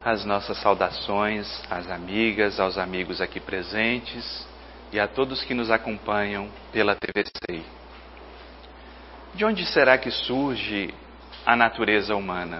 As nossas saudações às amigas, aos amigos aqui presentes e a todos que nos acompanham pela TVC. De onde será que surge a natureza humana?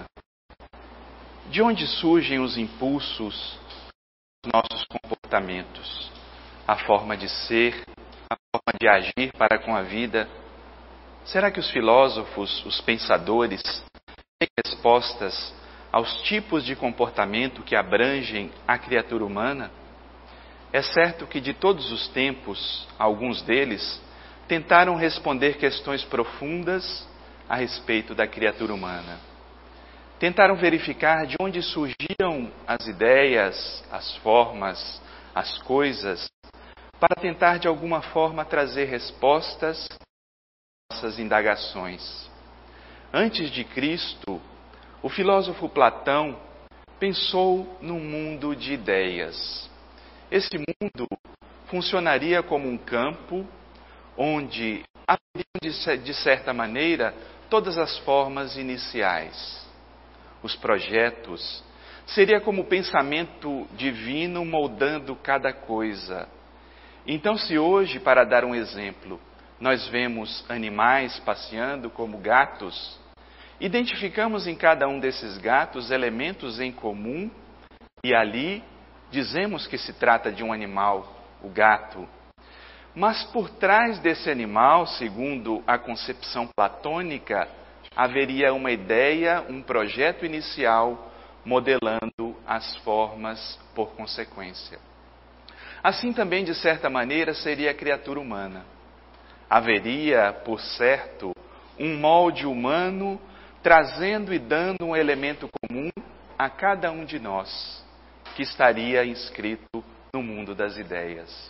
De onde surgem os impulsos dos nossos comportamentos? A forma de ser, a forma de agir para com a vida? Será que os filósofos, os pensadores, têm respostas aos tipos de comportamento que abrangem a criatura humana? É certo que de todos os tempos, alguns deles tentaram responder questões profundas a respeito da criatura humana. Tentaram verificar de onde surgiam as ideias, as formas, as coisas, para tentar de alguma forma trazer respostas às nossas indagações. Antes de Cristo, o filósofo Platão pensou num mundo de ideias. Esse mundo funcionaria como um campo onde haveriam, de certa maneira, todas as formas iniciais. Os projetos seria como o pensamento divino moldando cada coisa. Então, se hoje, para dar um exemplo, nós vemos animais passeando como gatos, identificamos em cada um desses gatos elementos em comum e ali dizemos que se trata de um animal, o gato. Mas por trás desse animal, segundo a concepção platônica, haveria uma ideia, um projeto inicial, modelando as formas por consequência. Assim também, de certa maneira, seria a criatura humana. Haveria, por certo, um molde humano trazendo e dando um elemento comum a cada um de nós, que estaria inscrito no mundo das ideias.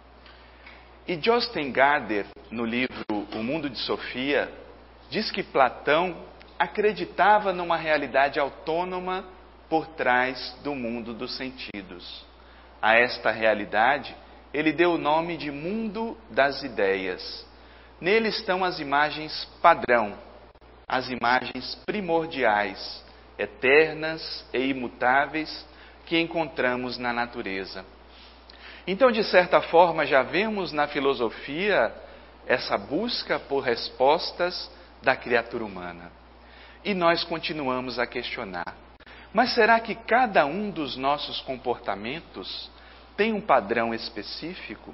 E Jostein Gaarder, no livro O Mundo de Sofia, diz que Platão acreditava numa realidade autônoma por trás do mundo dos sentidos. A esta realidade, ele deu o nome de mundo das ideias. Nele estão as imagens padrão, as imagens primordiais, eternas e imutáveis que encontramos na natureza. Então, de certa forma, já vemos na filosofia essa busca por respostas da criatura humana. E nós continuamos a questionar. Mas será que cada um dos nossos comportamentos tem um padrão específico?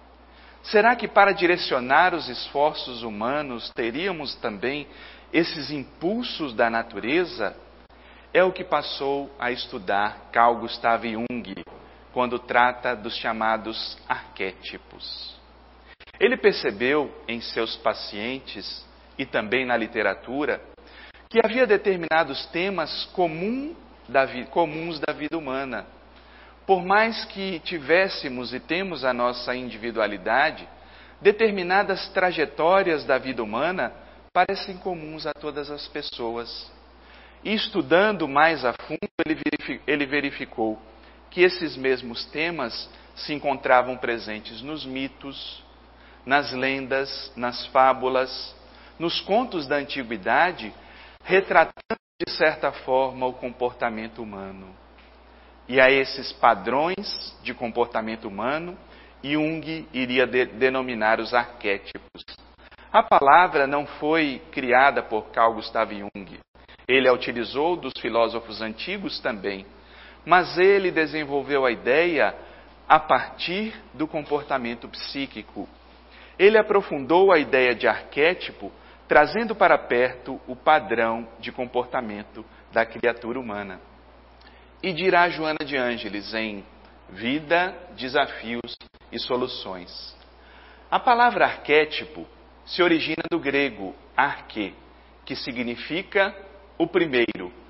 Será que para direcionar os esforços humanos teríamos também esses impulsos da natureza? É o que passou a estudar Carl Gustav Jung, quando trata dos chamados arquétipos. Ele percebeu em seus pacientes e também na literatura que havia determinados temas comuns da vida humana. Por mais que tivéssemos e temos a nossa individualidade, determinadas trajetórias da vida humana parecem comuns a todas as pessoas. E estudando mais a fundo, ele verificou que esses mesmos temas se encontravam presentes nos mitos, nas lendas, nas fábulas, nos contos da antiguidade, retratando de certa forma o comportamento humano. E a esses padrões de comportamento humano, Jung iria denominar os arquétipos. A palavra não foi criada por Carl Gustav Jung. Ele a utilizou dos filósofos antigos também. Mas ele desenvolveu a ideia a partir do comportamento psíquico. Ele aprofundou a ideia de arquétipo, trazendo para perto o padrão de comportamento da criatura humana. E dirá Joana de Ângeles em Vida, Desafios e Soluções. A palavra arquétipo se origina do grego arque, que significa o primeiro,